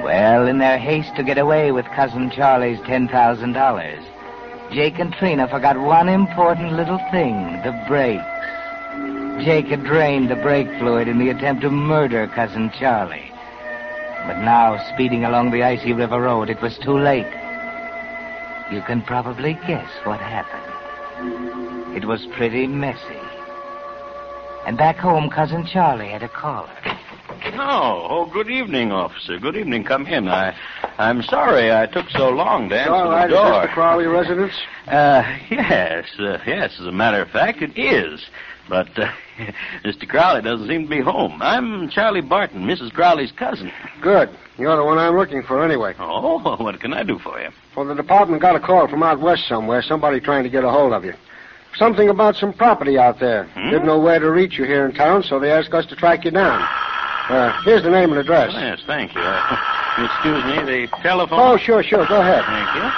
Well, in their haste to get away with Cousin Charlie's $10,000, Jake and Trina forgot one important little thing, the brakes. Jake had drained the brake fluid in the attempt to murder Cousin Charlie. But now, speeding along the icy river road, it was too late. You can probably guess what happened. It was pretty messy. And back home, Cousin Charlie had a caller. Oh, good evening, officer. Good evening. Come in. I'm sorry I took so long to answer the door. Is this the Crowley residence? Yes. As a matter of fact, it is. But Mr. Crowley doesn't seem to be home. I'm Charlie Barton, Mrs. Crowley's cousin. Good. You're the one I'm looking for anyway. Oh, what can I do for you? Well, the department got a call from out west somewhere, somebody trying to get a hold of you. Something about some property out there. Didn't know where to reach you here in town, so they asked us to track you down. Here's the name and address. Yes, thank you. Excuse me, the telephone... Oh, sure. Go ahead. Thank you.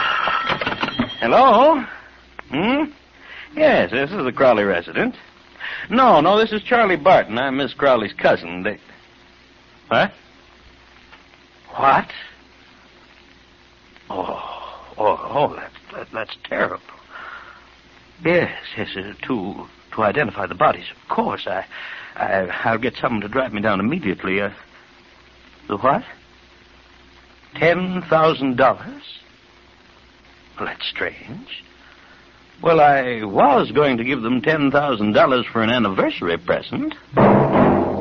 Hello? Yes, this is the Crowley residence. No, this is Charlie Barton. I'm Miss Crowley's cousin. What? What? Oh, that's terrible. Yes, to identify the bodies, of course. I'll get someone to drive me down immediately. The what? $10,000? Well, that's strange. Well, I was going to give them $10,000 for an anniversary present.